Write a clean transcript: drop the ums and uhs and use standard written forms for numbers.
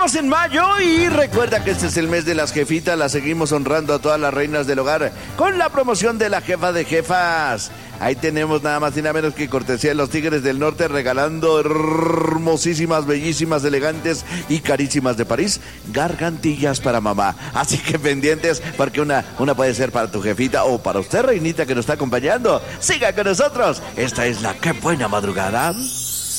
estamos en mayo y recuerda que este es el mes de las jefitas. Las seguimos honrando a todas las reinas del hogar con la promoción de la jefa de jefas. Ahí tenemos nada más y nada menos que cortesía de los Tigres del Norte, regalando hermosísimas, bellísimas, elegantes y carísimas de París gargantillas para mamá. Así que pendientes, porque una puede ser para tu jefita o para usted, reinita, que nos está acompañando. Siga con nosotros. Esta es la Qué Buena Madrugada.